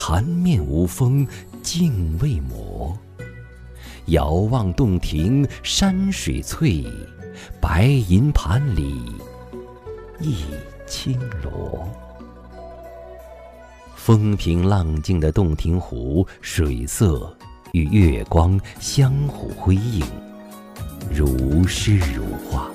潭面无风镜未磨。遥望洞庭山水翠，白银盘里一青螺。风平浪静的洞庭湖，水色与月光相互辉映，如诗如画。